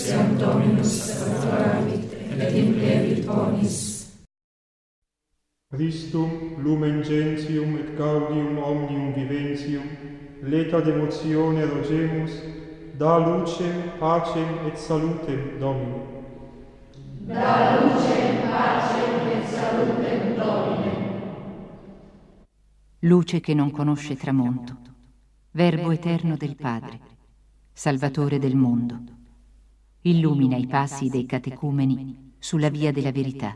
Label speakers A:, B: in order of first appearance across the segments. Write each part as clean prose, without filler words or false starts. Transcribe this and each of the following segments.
A: Siam Dominus salvavit, et implevit bonis.
B: Christum, lumen gentium et gaudium omnium viventium, leta devotione rogemus, da lucem, pacem et salutem Domine.
A: Da lucem, pacem et salutem Domine.
C: Luce che non conosce tramonto, Verbo eterno del Padre, Salvatore del mondo, illumina i passi dei catecumeni sulla via della verità.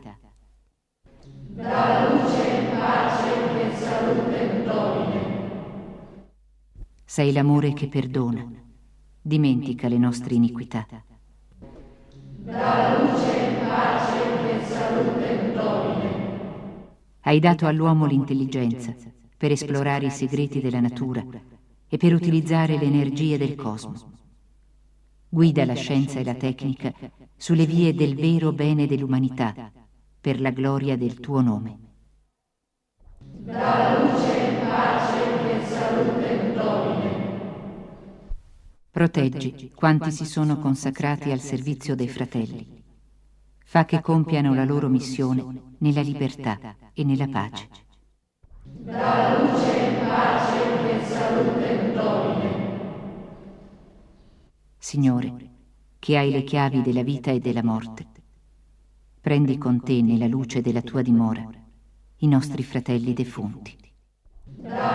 A: Da lucem, pacem et salutem Domine.
C: Sei l'amore che perdona, dimentica le nostre iniquità.
A: Da lucem, pacem et salutem Domine.
C: Hai dato all'uomo l'intelligenza per esplorare i segreti della natura e per utilizzare le energie del cosmo. Guida la scienza e la tecnica sulle vie del vero bene dell'umanità, per la gloria del tuo nome.
A: Da lucem, pacem et salutem Domine.
C: Proteggi quanti si sono consacrati al servizio dei fratelli. Fa che compiano la loro missione nella libertà e nella pace.
A: Da lucem, pacem et salutem Domine.
C: Signore, che hai le chiavi della vita e della morte, prendi con te nella luce della tua dimora i nostri fratelli defunti.
A: Da